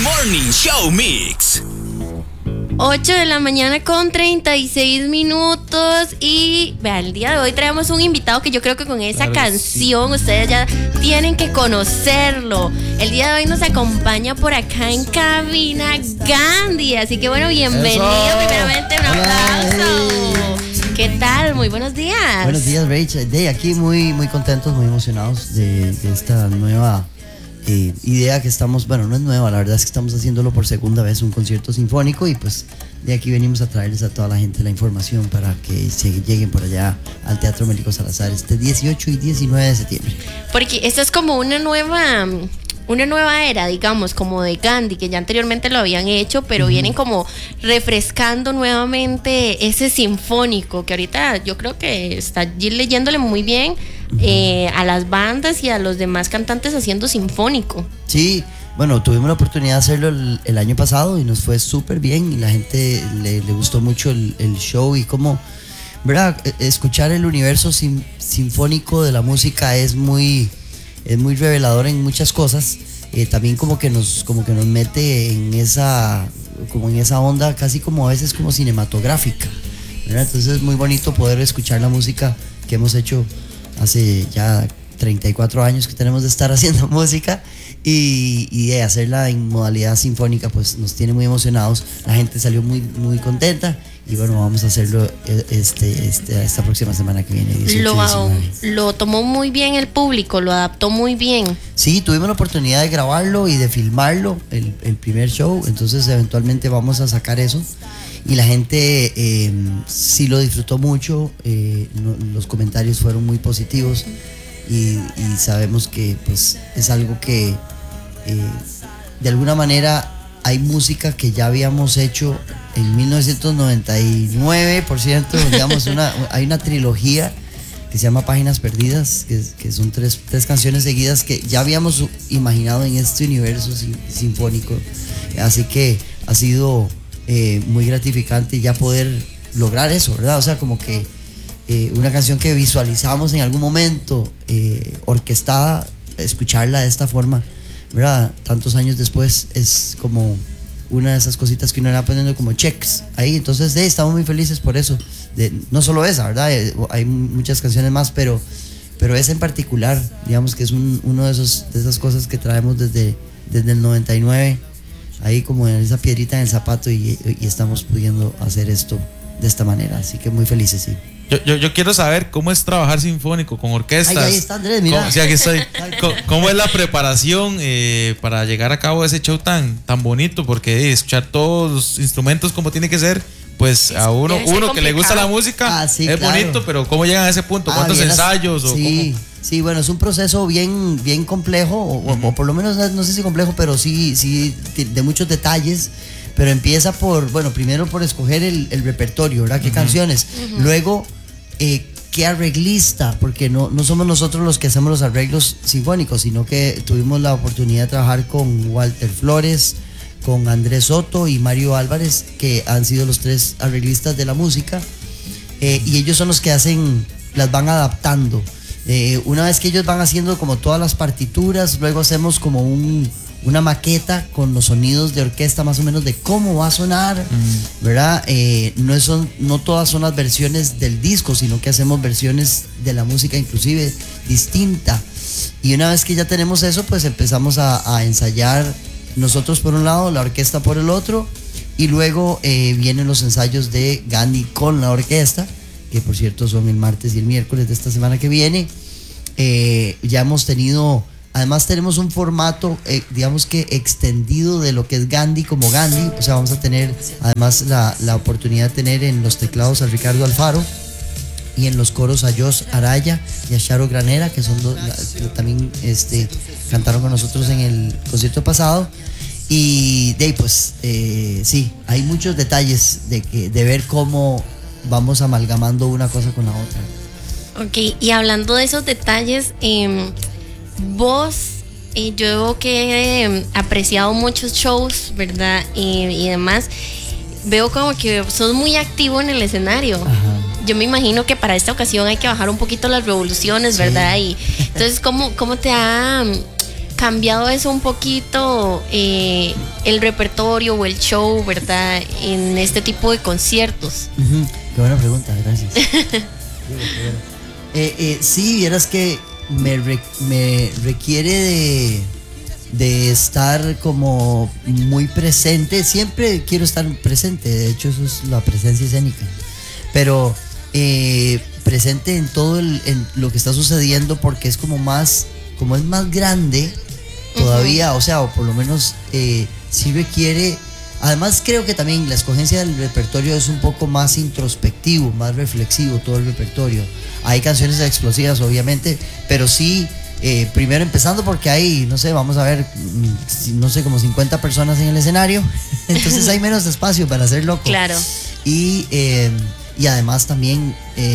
Morning Show Mix. 8 de la mañana con 36 minutos. Y vean, el día de hoy traemos un invitado que yo creo que con esa canción ustedes ya tienen que conocerlo. El día de hoy nos acompaña por acá en cabina Gandhi. Así que bueno, bienvenido. Primeramente un aplauso. ¿Qué tal? Muy buenos días. Buenos días, Rachel. De aquí muy contentos, muy emocionados de esta nueva idea que estamos, bueno, no es nueva, la verdad es que estamos haciéndolo por segunda vez, un concierto sinfónico, y pues de aquí venimos a traerles a toda la gente la información para que se lleguen por allá al Teatro Mélico Salazar este 18 y 19 de septiembre. Porque esta es como una nueva era, digamos, como de Gandhi, que ya anteriormente lo habían hecho, pero vienen como refrescando nuevamente ese sinfónico, que ahorita yo creo que está leyéndole muy bien a las bandas y a los demás cantantes haciendo sinfónico. Sí, bueno, tuvimos la oportunidad de hacerlo el año pasado y nos fue súper bien, y la gente le gustó mucho el show, y como, ¿verdad? Escuchar el universo sinfónico de la música es muy revelador en muchas cosas. También como que nos mete en esa onda casi como a veces como cinematográfica, ¿verdad? Entonces es muy bonito poder escuchar la música que hemos hecho hace ya 34 años que tenemos de estar haciendo música, y de hacerla en modalidad sinfónica, pues nos tiene muy emocionados. La gente salió muy contenta, y bueno, vamos a hacerlo esta próxima semana que viene, 18 lo tomó muy bien el público, lo adaptó muy bien. Sí, tuvimos la oportunidad de grabarlo y de filmarlo, el primer show, entonces eventualmente vamos a sacar eso, y la gente sí lo disfrutó mucho. Los comentarios fueron muy positivos, y sabemos que pues es algo que de alguna manera hay música que ya habíamos hecho en 1999, por cierto, digamos, hay una trilogía que se llama Páginas Perdidas, que son tres canciones seguidas que ya habíamos imaginado en este universo sinfónico, así que ha sido muy gratificante ya poder lograr eso, ¿verdad? O sea, como que una canción que visualizamos en algún momento, orquestada, escucharla de esta forma, ¿verdad? Tantos años después, es como una de esas cositas que uno va poniendo como checks ahí. Entonces estamos muy felices por eso. No solo esa, ¿verdad? Hay muchas canciones más, pero esa en particular, digamos que es uno de esas cosas que traemos desde el 99, ahí como en esa piedrita en el zapato, y estamos pudiendo hacer esto de esta manera, así que muy felices, sí. Yo quiero saber cómo es trabajar sinfónico con orquestas. Ahí está Andrés, mira. Sí, aquí estoy. ¿Cómo es la preparación para llegar a cabo ese show tan bonito? Porque escuchar todos los instrumentos como tiene que ser, pues a uno que le gusta la música, sí, es claro. Bonito, pero ¿cómo llegan a ese punto? ¿Cuántos ensayos? Sí, bueno, es un proceso bien complejo, o por lo menos no sé si complejo, pero sí de muchos detalles. Pero empieza primero por escoger el repertorio, ¿verdad? ¿Qué canciones? Luego, ¿qué arreglista? Porque no somos nosotros los que hacemos los arreglos sinfónicos, sino que tuvimos la oportunidad de trabajar con Walter Flores, con Andrés Soto y Mario Álvarez, que han sido los tres arreglistas de la música, y ellos son los que las van adaptando. Una vez que ellos van haciendo como todas las partituras, luego hacemos como una maqueta con los sonidos de orquesta más o menos de cómo va a sonar, ¿verdad? No todas son las versiones del disco, sino que hacemos versiones de la música inclusive distinta, y una vez que ya tenemos eso, pues empezamos a ensayar nosotros por un lado, la orquesta por el otro, y luego vienen los ensayos de Gandhi con la orquesta, que por cierto son el martes y el miércoles de esta semana que viene. Ya hemos tenido, además tenemos un formato, digamos que extendido de lo que es Gandhi como Gandhi. O sea, vamos a tener además la oportunidad de tener en los teclados a Ricardo Alfaro, y en los coros a Josh Araya y a Sharo Granera, que son también cantaron con nosotros en el concierto pasado. Y pues sí, hay muchos detalles de ver cómo vamos amalgamando una cosa con la otra. Ok, y hablando de esos detalles, vos, yo que he apreciado muchos shows, ¿verdad? Y demás, veo como que sos muy activo en el escenario. Ajá. Yo me imagino que para esta ocasión hay que bajar un poquito las revoluciones, ¿verdad? Sí. Y entonces, ¿cómo te ha cambiado eso un poquito, el repertorio o el show, ¿verdad? En este tipo de conciertos. Qué buena pregunta, gracias. Sí, vieras que me requiere de estar como muy presente. Siempre quiero estar presente, de hecho eso es la presencia escénica, pero presente en todo en lo que está sucediendo, porque es como es más grande todavía, o sea, o por lo menos sí requiere. Además creo que también la escogencia del repertorio es un poco más introspectivo, más reflexivo todo el repertorio. Hay canciones explosivas obviamente, pero sí, primero empezando porque hay, no sé, vamos a ver, no sé, como 50 personas en el escenario, entonces hay menos espacio para hacer loco. Claro. Y además también,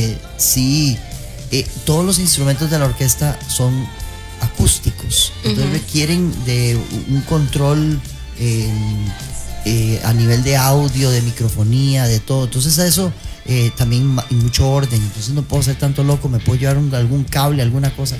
todos los instrumentos de la orquesta son acústicos, entonces requieren de un control a nivel de audio, de microfonía, de todo. Entonces eso también mucho orden, entonces no puedo ser tanto loco, me puedo llevar algún cable, alguna cosa.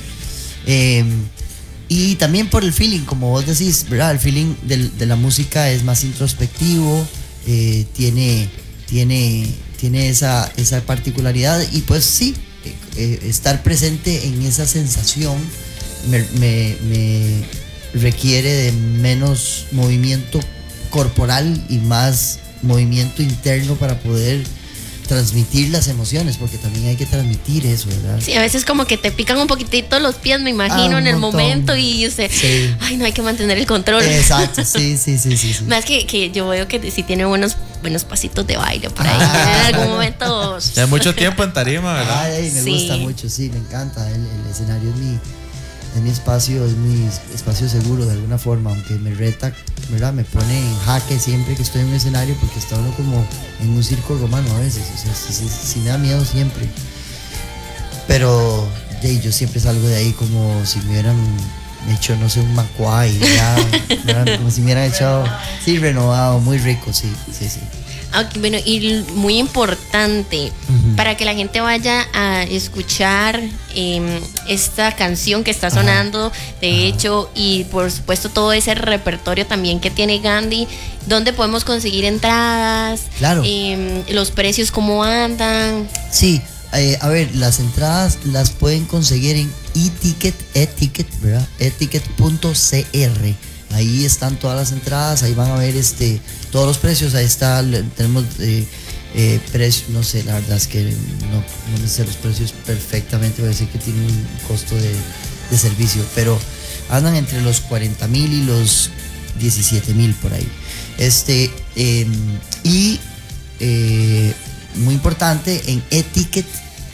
Y también por el feeling, como vos decís, ¿verdad? El feeling de la música es más introspectivo, tiene esa particularidad, y pues sí, estar presente en esa sensación me requiere de menos movimiento corporal y más movimiento interno para poder transmitir las emociones, porque también hay que transmitir eso, ¿verdad? Sí, a veces como que te pican un poquitito los pies, me imagino, en el momento, y usted, ay, no, hay que mantener el control. Exacto, sí. Más que yo veo que sí tiene buenos pasitos de baile por ahí. En algún momento. Ya mucho tiempo en tarima, ¿verdad? Me gusta mucho, sí, me encanta. El escenario es mi espacio seguro de alguna forma, aunque me reta, ¿verdad? Me pone en jaque siempre que estoy en un escenario, porque está uno como en un circo romano a veces, o sea, sí me da miedo siempre, pero yo siempre salgo de ahí como si me hubieran hecho, no sé, un macuay, ¿verdad? Como si me hubieran echado, renovado, muy rico, sí. Okay, bueno, y muy importante para que la gente vaya a escuchar esta canción que está sonando, de hecho, y por supuesto todo ese repertorio también que tiene Gandhi. ¿Dónde podemos conseguir entradas? Claro. Los precios, ¿cómo andan? Sí, a ver, las entradas las pueden conseguir en eticket, ¿verdad? Eticket.cr. Ahí están todas las entradas, ahí van a ver todos los precios. Ahí está, tenemos precios, no sé, la verdad es que no me sé los precios perfectamente, voy a decir que tiene un costo de servicio, pero andan entre los 40,000 y los 17,000 por ahí. Muy importante, en eticket.cr,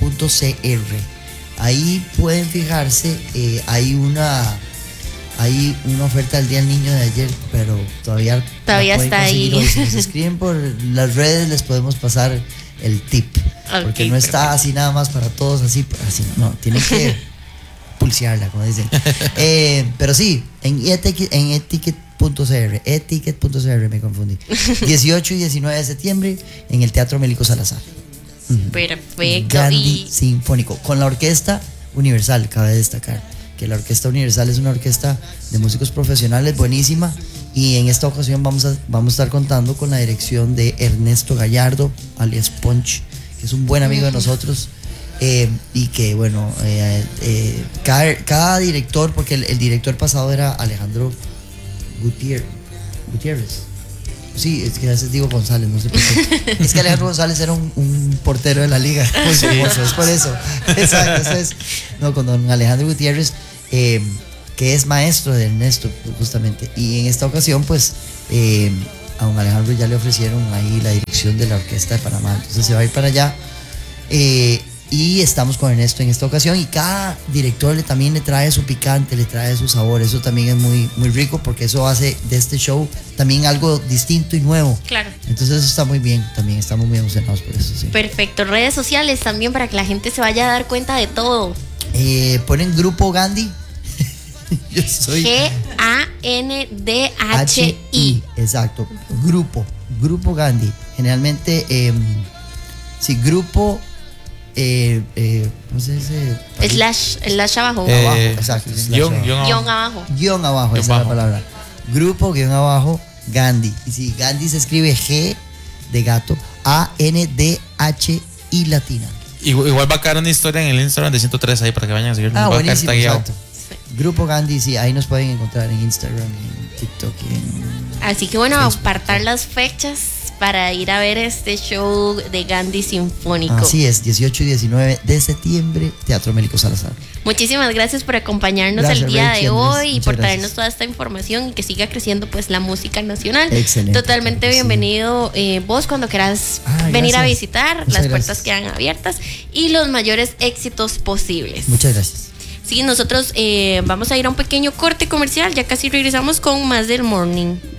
ahí pueden fijarse, hay una oferta del Día del Niño de ayer, pero todavía está ahí. Hoy. Si nos escriben por las redes les podemos pasar el tip, porque no está así nada más para todos, así no, tienen que pulsearla, como dicen. Pero sí, en eticket.cr, me confundí. 18 y 19 de septiembre en el Teatro Mélico Salazar. Perfecto. Gandhi Sinfónico, con la Orquesta Universal, cabe destacar que la Orquesta Universal es una orquesta de músicos profesionales buenísima, y en esta ocasión vamos a estar contando con la dirección de Ernesto Gallardo, alias Punch, que es un buen amigo de nosotros, y que bueno, cada director, porque el director pasado era Alejandro Gutiérrez. Sí, es que a veces digo González, no sé por qué. Es que Alejandro González era un portero de la liga, muy famoso, es por eso. Exacto, con don Alejandro Gutiérrez, que es maestro de Ernesto, justamente. Y en esta ocasión, pues, a don Alejandro ya le ofrecieron ahí la dirección de la Orquesta de Panamá, entonces se va a ir para allá. Y estamos con Ernesto en esta ocasión, y cada director también le trae su picante, le trae su sabor. Eso también es muy, muy rico, porque eso hace de este show también algo distinto y nuevo. Claro. Entonces eso está muy bien, también estamos muy emocionados por eso, sí. Perfecto. Redes sociales también, para que la gente se vaya a dar cuenta de todo. Ponen Grupo Gandhi. Yo soy GANDHI. Exacto, Grupo Gandhi. Generalmente, sí, Grupo ¿cómo se dice? Slash abajo. Abajo, exacto. Guión abajo. Esa es la palabra. Grupo guión abajo Gandhi. Y si Gandhi se escribe G de gato, ANDHI latina. Igual va a caer una historia en el Instagram de 103 ahí para que vayan a seguirlo. Buenísimo, exacto. Grupo Gandhi, sí, ahí nos pueden encontrar en Instagram, en TikTok. Así que bueno, Facebook, apartar las fechas para ir a ver este show de Gandhi Sinfónico. Así es, 18 y 19 de septiembre, Teatro Mélico Salazar. Muchísimas gracias por acompañarnos el día de hoy y por traernos toda esta información y que siga creciendo pues la música nacional. Excelente. Totalmente bienvenido vos cuando quieras venir a visitar. Las puertas quedan abiertas y los mayores éxitos posibles. Muchas gracias. Sí, nosotros vamos a ir a un pequeño corte comercial, ya casi regresamos con más del Morning.